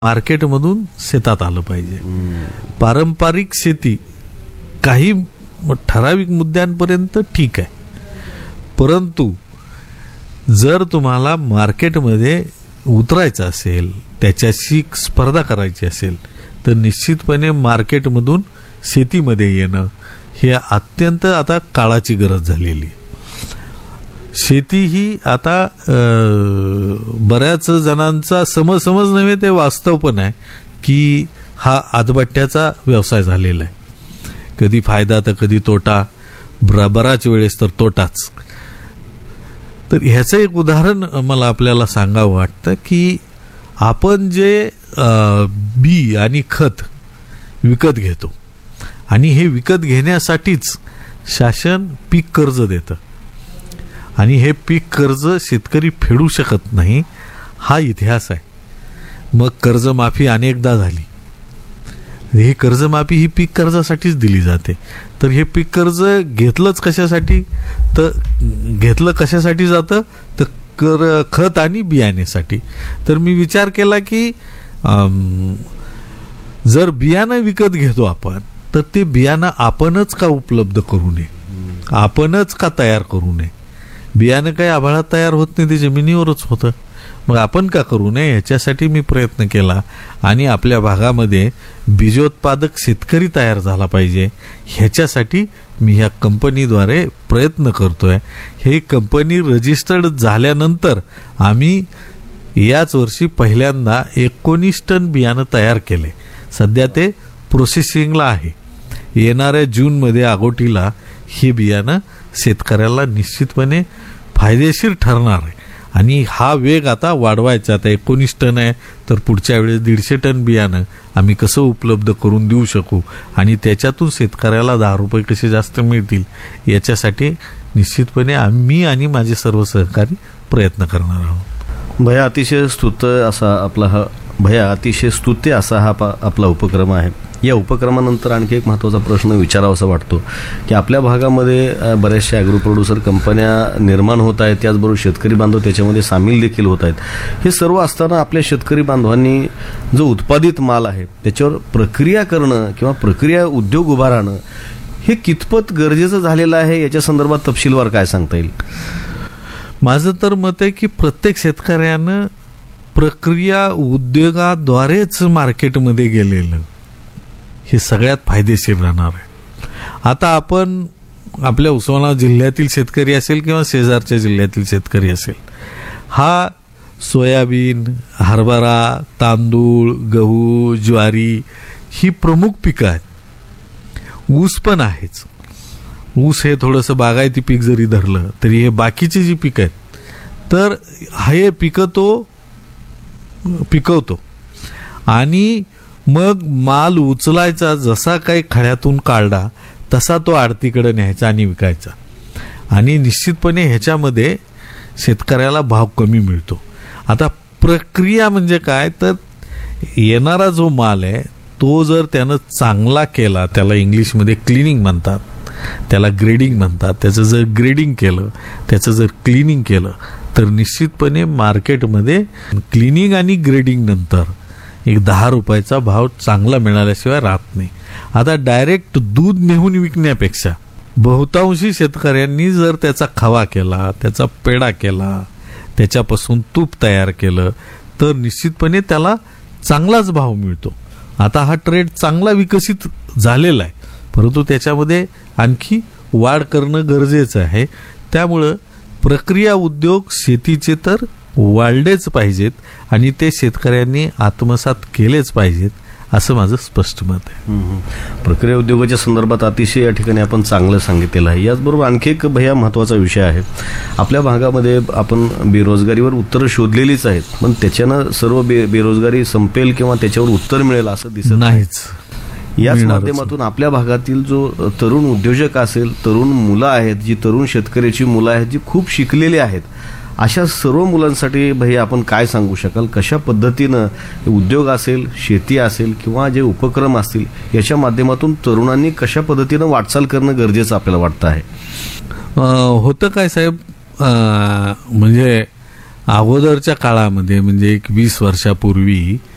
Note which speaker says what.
Speaker 1: मार्केटमधून शेतात आलं पाहिजे. पारंपरिक शेती काही ठराविक मुद्द्यांपर्यंत ठीक आहे, परंतु जर तुम्हाला मार्केटमध्ये उतरायचं असेल, त्याच्याशी स्पर्धा करायची असेल, तर निश्चितपणे मार्केटमधून शेतीमध्ये येणं हे अत्यंत आता काळाची गरज झालेली आहे. शेती ही आता बऱ्याच जणांचा समज नव्हे, ते वास्तव पण आहे की हा आदबट्ट्याचा व्यवसाय झालेला आहे. कधी फायदा तर कधी तोटा, बराच वेळेस तर तोटाच. तर ह्याचं एक उदाहरण मला आपल्याला सांगावं वाटतं की आपण जे बी आणि खत विकत घेतो, आणि हे विकत घेण्यासाठीच शासन पीक कर्ज देतं, आणि हे पीक कर्ज शेतकरी फेडू शकत नाही, हा इतिहास आहे. मग कर्जमाफी अनेकदा झाली. ही कर्जमाफी ही पीक कर्जासाठीच दिली जाते. तर हे पीक कर्ज घेतलंच कशासाठी, तर घेतलं कशासाठी जातं, तर खत आणि बियाण्यासाठी. तर मी विचार केला की जर बियाणं विकत घेतो आपण, तर ते बियाणं आपणच का उपलब्ध करू नये, आपणच का तयार करू नये. बियाणं काही आभाळात तयार होत नाही, ते जमिनीवरच होतं. मग आपण का करू नये, ह्याच्यासाठी मी प्रयत्न केला. आणि आपल्या भागामध्ये बीजोत्पादक शेतकरी तयार झाला पाहिजे, ह्याच्यासाठी मी ह्या कंपनीद्वारे प्रयत्न करतोय. हे कंपनी रजिस्टर्ड झाल्यानंतर आम्ही याच वर्षी पहिल्यांदा 19 टन बियाणं तयार केले. सध्या ते प्रोसेसिंगला आहे. येणाऱ्या जूनमध्ये आगोटीला हे बियाणं शेतकऱ्याला निश्चितपणे फायदेशीर ठरणार आहे. आणि हा वेग आता वाढवायचा. आता 19 टन आहे, तर पुढच्या वेळेस 150 टन बियाणं आम्ही कसं उपलब्ध करून देऊ शकू, आणि त्याच्यातून शेतकऱ्याला 10 रुपये कसे जास्त मिळतील, याच्यासाठी निश्चितपणे आम्ही आणि माझे सर्व सहकारी प्रयत्न करणार आहोत.
Speaker 2: भैया अतिशय स्तुत्य असा हा आपला उपक्रम आहे. या उपक्रमानंतर आणखी एक महत्त्वाचा प्रश्न विचारावासा वाटतो की आपल्या भागामध्ये बऱ्याचशा ॲग्रो प्रोड्युसर कंपन्या निर्माण होत आहेत, त्याचबरोबर शेतकरी बांधव त्याच्यामध्ये सामील देखील होत आहेत. हे सर्व असताना आपल्या शेतकरी बांधवांनी जो उत्पादित माल आहे त्याच्यावर प्रक्रिया करणं किंवा प्रक्रिया उद्योग उभा राहणं हे कितपत गरजेचं झालेलं आहे, याच्या संदर्भात तपशीलवार काय सांगता येईल?
Speaker 1: माझं तर मत आहे की प्रत्येक शेतकऱ्यानं प्रक्रिया उद्योगाद्वारेच मार्केटमध्ये गेलेलं हे सगळ्यात फायदेशीर राहणार आहे. आता आपण आपल्या उस्मानाबाद जिल्ह्यातील शेतकरी असेल किंवा शेजारच्या जिल्ह्यातील शेतकरी असेल, हा सोयाबीन, हरभरा, तांदूळ, गहू, ज्वारी ही प्रमुख पिकं आहेत. ऊस पण आहेच. ऊस हे थोडंसं बागायती पीक जरी धरलं तरी हे बाकीची जी पिकं आहेत, तर हे पिकं तो पिकवतो आणि मग माल उचलायचा, जसा काही खड्यातून काढला तसा तो आडतीकडे न्यायचा आणि विकायचा. आणि निश्चितपणे ह्याच्यामध्ये शेतकऱ्याला भाव कमी मिळतो. आता प्रक्रिया म्हणजे काय, तर येणारा जो माल आहे तो जर त्यानं चांगला केला, त्याला इंग्लिशमध्ये क्लिनिंग म्हणतात, त्याला ग्रेडिंग म्हणतात, त्याचं जर ग्रेडिंग केलं, त्याचं जर क्लिनिंग केलं, तर निश्चितपणे मार्केटमध्ये क्लिनिंग आणि ग्रेडिंग नंतर एक 10 रुपयाचा भाव चांगला मिळाल्याशिवाय राहत नाही. आता डायरेक्ट दूध नेऊन विकण्यापेक्षा बहुतांशी शेतकऱ्यांनी जर त्याचा खवा केला, त्याचा पेढा केला, त्याच्यापासून तूप तयार केलं, तर निश्चितपणे त्याला चांगलाच भाव मिळतो. आता हा ट्रेड चांगला विकसित झालेला आहे, परंतु त्याच्यामध्ये आणखी वाढ करणं गरजेचं आहे. त्यामुळं प्रक्रिया उद्योग शेतीचे तर वाढलेच पाहिजेत आणि ते शेतकऱ्यांनी आत्मसात केलेच पाहिजेत, असं माझं स्पष्ट मत आहे.
Speaker 2: प्रक्रिया उद्योगाच्या संदर्भात अतिशय या ठिकाणी आपण चांगलं सांगितलेलं आहे. याचबरोबर आणखी एक भैया महत्त्वाचा विषय आहे. आपल्या भागामध्ये आपण बेरोजगारीवर उत्तरं शोधलेलीच आहेत, पण त्याच्यानं सर्व बेरोजगारी संपेल किंवा त्याच्यावर उत्तर मिळेल असं दिसत
Speaker 1: नाहीच.
Speaker 2: याच माध्यमातून आपल्या भागातील जो तरुण उद्योजक असेल, तरुण मुलं आहेत, जी तरुण शेतकऱ्याची मुलं आहेत, जी खूप शिकलेली आहेत, अशा सर्व मुलांसाठी भैया आपण काय सांगू शकाल? कशा पद्धतीनं उद्योग असेल, शेती असेल किंवा जे उपक्रम असतील, याच्या माध्यमातून तरुणांनी कशा पद्धतीनं वाटचाल करणं गरजेचं आपल्याला वाटतं आहे?
Speaker 1: होतं काय साहेब, म्हणजे अगोदरच्या काळामध्ये म्हणजे एक 20 वर्षापूर्वी